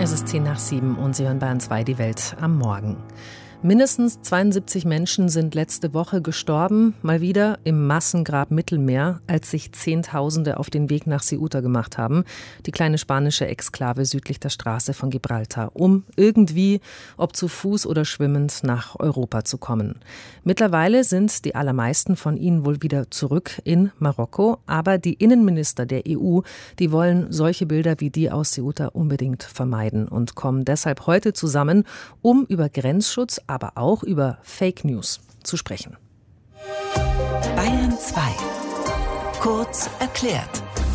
Es ist 6:10 und Sie hören Bayern 2 die Welt am Morgen. Mindestens 72 Menschen sind letzte Woche gestorben, mal wieder im Massengrab Mittelmeer, als sich Zehntausende auf den Weg nach Ceuta gemacht haben, die kleine spanische Exklave südlich der Straße von Gibraltar, um irgendwie, ob zu Fuß oder schwimmend, nach Europa zu kommen. Mittlerweile sind die allermeisten von ihnen wohl wieder zurück in Marokko, aber die Innenminister der EU, die wollen solche Bilder wie die aus Ceuta unbedingt vermeiden und kommen deshalb heute zusammen, um über Grenzschutz, aber auch über Fake News zu sprechen. Bayern 2. Kurz erklärt.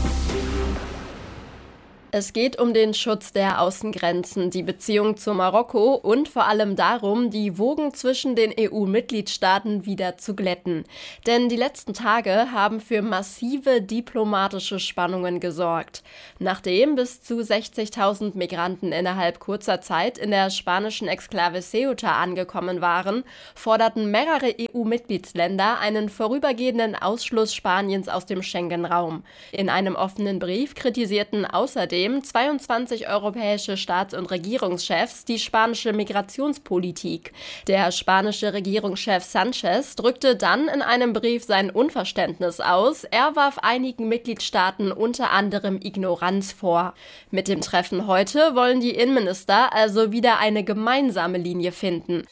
Es geht um den Schutz der Außengrenzen, die Beziehung zu Marokko und vor allem darum, die Wogen zwischen den EU-Mitgliedstaaten wieder zu glätten. Denn die letzten Tage haben für massive diplomatische Spannungen gesorgt. Nachdem bis zu 60.000 Migranten innerhalb kurzer Zeit in der spanischen Exklave Ceuta angekommen waren, forderten mehrere EU-Mitgliedsländer einen vorübergehenden Ausschluss Spaniens aus dem Schengen-Raum. In einem offenen Brief kritisierten außerdem 22 europäische Staats- und Regierungschefs die spanische Migrationspolitik. Der spanische Regierungschef Sánchez drückte dann in einem Brief sein Unverständnis aus. Er warf einigen Mitgliedstaaten unter anderem Ignoranz vor. Mit dem Treffen heute wollen die Innenminister also wieder eine gemeinsame Linie finden.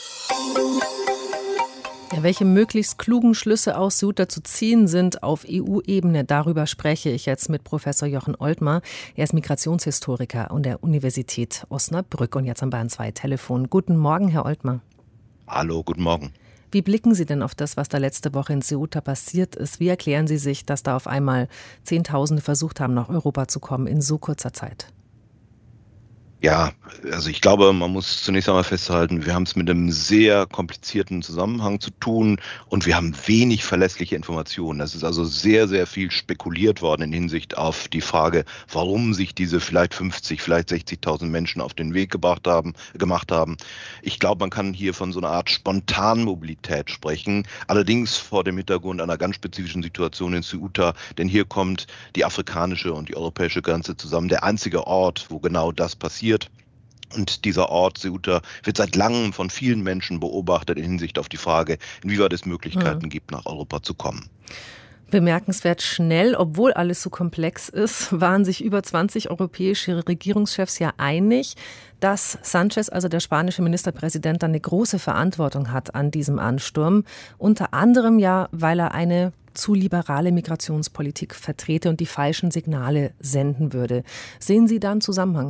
Ja, welche möglichst klugen Schlüsse aus Ceuta zu ziehen sind auf EU-Ebene, darüber spreche ich jetzt mit Professor Jochen Oltmar. Er ist Migrationshistoriker an der Universität Osnabrück und jetzt am Bayern 2 Telefon. Guten Morgen, Herr Oltmar. Hallo, guten Morgen. Wie blicken Sie denn auf das, was da letzte Woche in Ceuta passiert ist? Wie erklären Sie sich, dass da auf einmal Zehntausende versucht haben, nach Europa zu kommen in so kurzer Zeit? Ja, also ich glaube, man muss zunächst einmal festhalten, wir haben es mit einem sehr komplizierten Zusammenhang zu tun und wir haben wenig verlässliche Informationen. Es ist also sehr, sehr viel spekuliert worden in Hinsicht auf die Frage, warum sich diese vielleicht 50, vielleicht 60.000 Menschen auf den Weg gemacht haben. Ich glaube, man kann hier von so einer Art Spontanmobilität sprechen, allerdings vor dem Hintergrund einer ganz spezifischen Situation in Ceuta, denn hier kommt die afrikanische und die europäische Grenze zusammen, der einzige Ort, wo genau das passiert. Und dieser Ort, Ceuta, wird seit langem von vielen Menschen beobachtet in Hinsicht auf die Frage, inwieweit es Möglichkeiten gibt, nach Europa zu kommen. Bemerkenswert schnell, obwohl alles so komplex ist, waren sich über 20 europäische Regierungschefs ja einig, dass Sánchez, also der spanische Ministerpräsident, eine große Verantwortung hat an diesem Ansturm. Unter anderem ja, weil er eine zu liberale Migrationspolitik vertrete und die falschen Signale senden würde. Sehen Sie da einen Zusammenhang?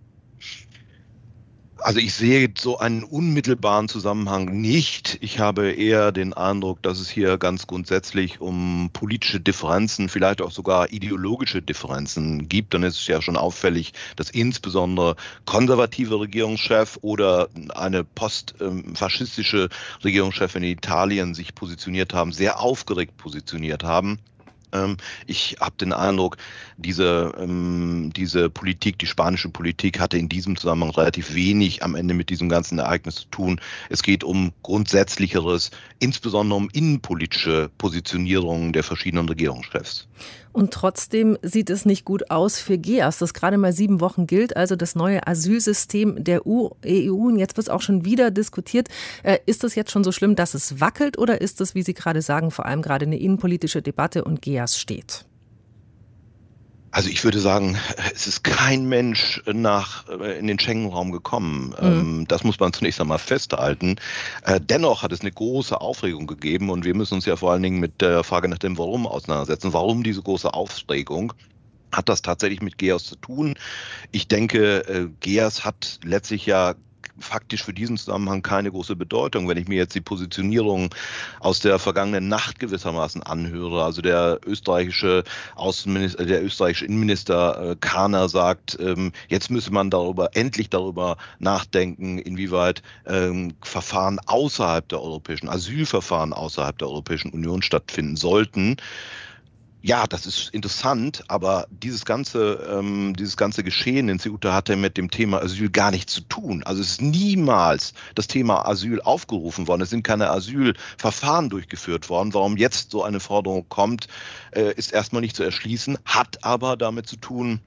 Also ich sehe so einen unmittelbaren Zusammenhang nicht. Ich habe eher den Eindruck, dass es hier ganz grundsätzlich um politische Differenzen, vielleicht auch sogar ideologische Differenzen gibt. Dann ist es ja schon auffällig, dass insbesondere konservative Regierungschef oder eine postfaschistische Regierungschefin in Italien sich positioniert haben, sehr aufgeregt positioniert haben. Ich habe den Eindruck, diese Politik, die spanische Politik, hatte in diesem Zusammenhang relativ wenig am Ende mit diesem ganzen Ereignis zu tun. Es geht um Grundsätzlicheres, insbesondere um innenpolitische Positionierungen der verschiedenen Regierungschefs. Und trotzdem sieht es nicht gut aus für GEAS, das gerade mal 7 Wochen gilt, also das neue Asylsystem der EU. Und jetzt wird es auch schon wieder diskutiert. Ist es jetzt schon so schlimm, dass es wackelt, oder ist es, wie Sie gerade sagen, vor allem gerade eine innenpolitische Debatte und GEAS steht? Also ich würde sagen, es ist kein Mensch in den Schengen-Raum gekommen. Das muss man zunächst einmal festhalten. Dennoch hat es eine große Aufregung gegeben und wir müssen uns ja vor allen Dingen mit der Frage nach dem Warum auseinandersetzen. Warum diese große Aufregung? Hat das tatsächlich mit GEAS zu tun? Ich denke, GEAS hat letztlich ja faktisch für diesen Zusammenhang keine große Bedeutung. Wenn ich mir jetzt die Positionierung aus der vergangenen Nacht gewissermaßen anhöre, also der österreichische Innenminister Kahner sagt, jetzt müsse man endlich darüber nachdenken, inwieweit Asylverfahren außerhalb der Europäischen Union stattfinden sollten. Ja, das ist interessant, aber dieses ganze Geschehen in Ceuta hatte mit dem Thema Asyl gar nichts zu tun. Also es ist niemals das Thema Asyl aufgerufen worden. Es sind keine Asylverfahren durchgeführt worden. Warum jetzt so eine Forderung kommt, ist erstmal nicht zu erschließen, hat aber damit zu tun,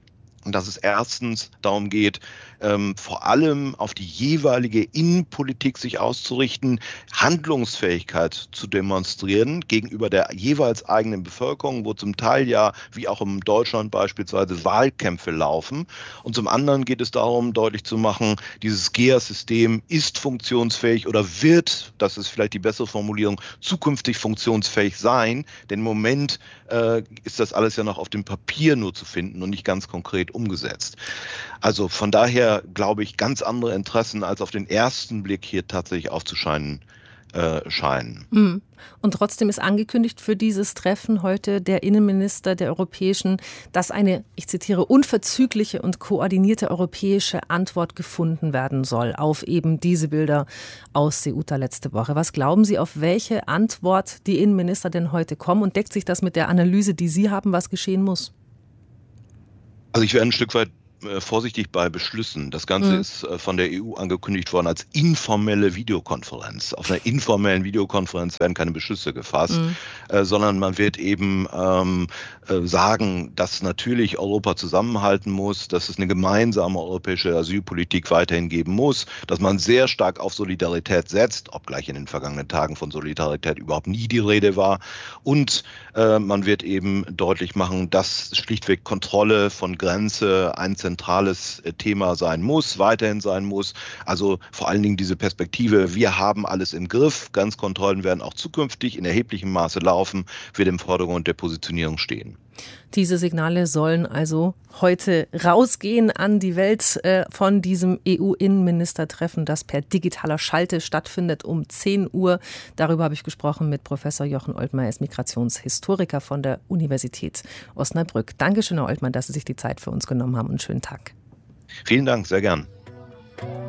dass es erstens darum geht, vor allem auf die jeweilige Innenpolitik sich auszurichten, Handlungsfähigkeit zu demonstrieren gegenüber der jeweils eigenen Bevölkerung, wo zum Teil ja, wie auch in Deutschland beispielsweise, Wahlkämpfe laufen. Und zum anderen geht es darum, deutlich zu machen, dieses GEAS-System ist funktionsfähig oder wird, das ist vielleicht die bessere Formulierung, zukünftig funktionsfähig sein. Denn im Moment ist das alles ja noch auf dem Papier nur zu finden und nicht ganz konkret umgesetzt. Also von daher glaube ich, ganz andere Interessen als auf den ersten Blick hier tatsächlich aufzuscheinen scheinen. Und trotzdem ist angekündigt für dieses Treffen heute der Innenminister der Europäischen, dass eine, ich zitiere, unverzügliche und koordinierte europäische Antwort gefunden werden soll auf eben diese Bilder aus Ceuta letzte Woche. Was glauben Sie, auf welche Antwort die Innenminister denn heute kommen? Und deckt sich das mit der Analyse, die Sie haben, was geschehen muss? Also ich wäre ein Stück weit vorsichtig bei Beschlüssen. Das Ganze ist von der EU angekündigt worden als informelle Videokonferenz. Auf einer informellen Videokonferenz werden keine Beschlüsse gefasst, sondern man wird eben sagen, dass natürlich Europa zusammenhalten muss, dass es eine gemeinsame europäische Asylpolitik weiterhin geben muss, dass man sehr stark auf Solidarität setzt, obgleich in den vergangenen Tagen von Solidarität überhaupt nie die Rede war. Und man wird eben deutlich machen, dass schlichtweg Kontrolle von Grenze ein zentrales Thema sein muss, weiterhin sein muss. Also vor allen Dingen diese Perspektive, wir haben alles im Griff, Grenzkontrollen werden auch zukünftig in erheblichem Maße laufen, wird im Vordergrund der Positionierung stehen. Diese Signale sollen also heute rausgehen an die Welt von diesem EU-Innenministertreffen, das per digitaler Schalte stattfindet um 10 Uhr. Darüber habe ich gesprochen mit Professor Jochen Oltmann, er ist Migrationshistoriker von der Universität Osnabrück. Dankeschön, Herr Oltmann, dass Sie sich die Zeit für uns genommen haben und einen schönen Tag. Vielen Dank, sehr gern.